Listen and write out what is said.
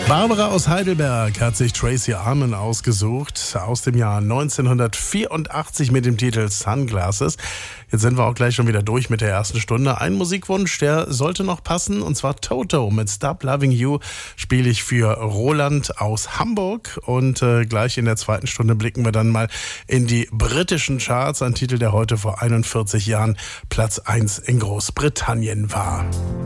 Barbara aus Heidelberg hat sich Tracy Ullman ausgesucht, aus dem Jahr 1984 mit dem Titel Sunglasses. Jetzt sind wir auch gleich schon wieder durch mit der ersten Stunde. Ein Musikwunsch, der sollte noch passen, und zwar Toto mit Stop Loving You spiele ich für Roland aus Hamburg. Und gleich in der zweiten Stunde blicken wir dann mal in die britischen Charts. Ein Titel, der heute vor 41 Jahren Platz 1 in Großbritannien war.